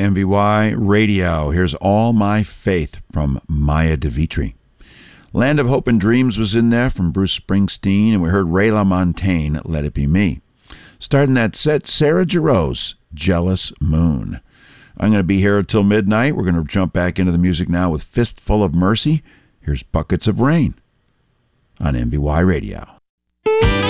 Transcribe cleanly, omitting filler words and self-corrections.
MVY Radio. Here's All My Faith from Maya DeVitri. Land of Hope and Dreams was in there from Bruce Springsteen, and we heard Ray LaMontagne, Let It Be Me. Starting that set, Sarah Jarosz, Jealous Moon. I'm going to be here until midnight. We're going to jump back into the music now with Fistful of Mercy. Here's Buckets of Rain on MVY Radio.